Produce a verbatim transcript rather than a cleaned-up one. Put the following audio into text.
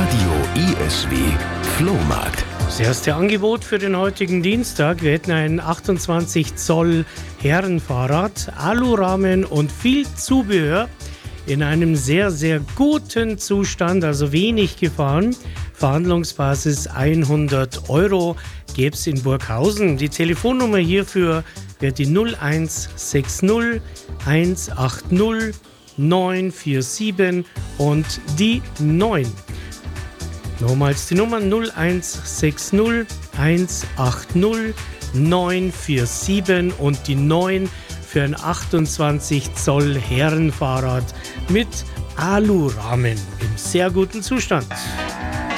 Radio I S W Flohmarkt. Das erste Angebot für den heutigen Dienstag. Wir hätten ein achtundzwanzig Zoll Herrenfahrrad, Alurahmen und viel Zubehör in einem sehr, sehr guten Zustand, also wenig gefahren. Verhandlungsbasis hundert Euro gäbe es in Burghausen. Die Telefonnummer hierfür wäre die null eins sechs null eins acht null neun vier sieben und die neun. Nochmals die Nummer null eins sechs null eins acht null neun vier sieben und die neun für ein achtundzwanzig Zoll Herrenfahrrad mit Alurahmen im sehr guten Zustand.